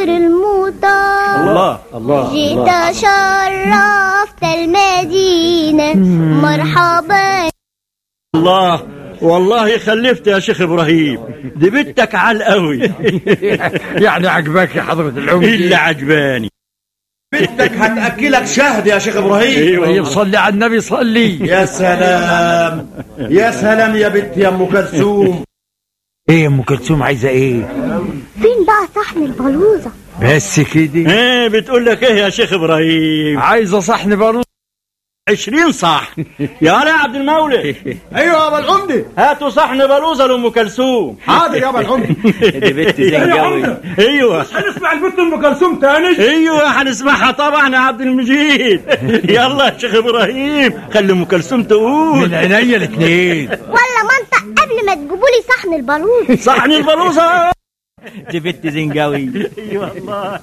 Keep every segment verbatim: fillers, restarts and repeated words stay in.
المطار. الله الله جيت شرفت المدينة. مرحبا. الله والله خلفت يا شيخ إبراهيم، دي بنتك عال قوي. يعني عجباك يا حضرة العمدة؟ إلا عجباني. بنتك هتأكلك شهد يا شيخ إبراهيم. أيوة صلي على النبي صلي. يا سلام يا سلام يا بنت يا أم كلثوم. ايه ام كلثوم عايزه ايه؟ فين بقى صحن البلوزة؟ بس كده؟ ايه بتقول لك ايه يا شيخ إبراهيم؟ عايزه صحن بلوزة عشرين صحن. يا يا عبد المولى. ايوه يا ابا العمده، هاتوا صحن بلوزه لام كلثوم. حاضر يا ابا العمده. دي بنت زنجاوي. ايوه هنسمع البنت ام كلثوم تاني. ايوه هنسمعها طبعا يا عبد المجيد. يلا يا شيخ ابراهيم خلي ام كلثوم تقول. من عينيا الاثنين. ولا منطق قبل ما تجيبولي صحن البلوزة. صحن البلوزه. دي بنت زنجاوي. ايوه والله.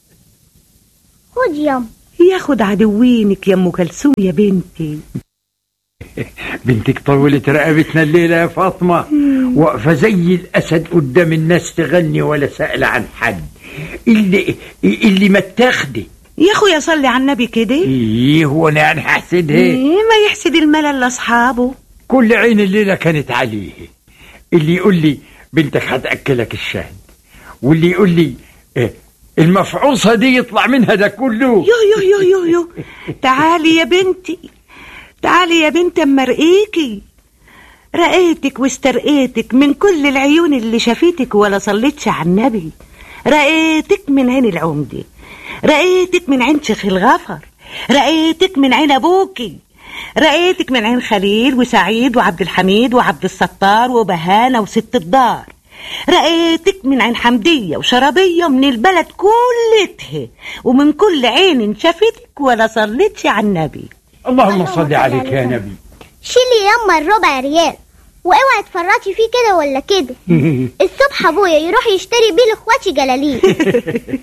خد يم. ياخد عدوينك يا ام كلثوم يا بنتي. بنتك طولت رقبتنا الليله يا فاطمه، واقفه زي الاسد قدام الناس تغني ولا سائله عن حد. اللي اللي ما تاخدي يا اخويا صلي على النبي كده. ايه هو انا يعني هحسدها؟ إيه ما يحسد الملل لاصحابه. كل عين الليله كانت عليه. اللي يقول لي بنتك هتاكلك الشهد، واللي يقول لي إيه المفعوصه دي يطلع منها ده كله. يو يو يو يو يو تعالي يا بنتي، تعالي يا بنتي اما رقيكي. رقيتك واسترقيتك من كل العيون اللي شافتك ولا صليتش على النبي. رقيتك من عين العمدة، رقيتك من عين شيخ الغفر، رقيتك من عين ابوكي، رقيتك من عين خليل وسعيد وعبد الحميد وعبد الستار وبهانة وست الدار. رقيتك من عين حمدية وشربية من البلد كلتها، ومن كل عين شافتك ولا صليتش على النبي. اللهم صل عليك يا نبي. شيلي يما الربع ريال واوعي تفرطي فيه كده ولا كده. الصبح ابويا يروح يشتري بيه لاخواتي جلاليب.